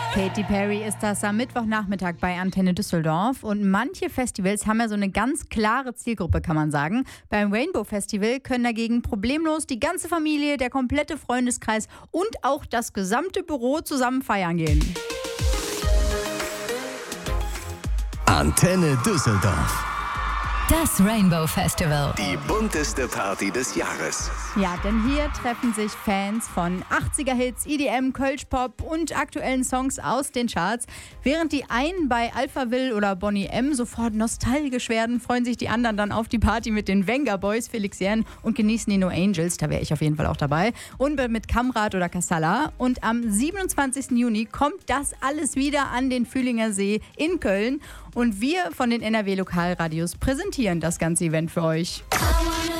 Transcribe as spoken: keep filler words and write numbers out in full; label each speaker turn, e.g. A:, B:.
A: Katy Perry ist das am Mittwochnachmittag bei Antenne Düsseldorf. Und manche Festivals haben ja so eine ganz klare Zielgruppe, kann man sagen. Beim Rainbow Festival können dagegen problemlos die ganze Familie, der komplette Freundeskreis und auch das gesamte Büro zusammen feiern gehen.
B: Antenne Düsseldorf.
C: Das Rainbow Festival.
B: Die bunteste Party des Jahres.
A: Ja, denn hier treffen sich Fans von achtziger-Hits, E D M, Kölsch-Pop und aktuellen Songs aus den Charts. Während die einen bei Alphaville oder Boney M sofort nostalgisch werden, freuen sich die anderen dann auf die Party mit den Venga Boys, Felix Jähn und genießen die No Angels. Da wäre ich auf jeden Fall auch dabei. Und mit Kamrat oder Kassala. Und am siebenundzwanzigsten Juni kommt das alles wieder an den Fühlinger See in Köln. Und wir von den N R W Lokalradios präsentieren das ganze Event für euch.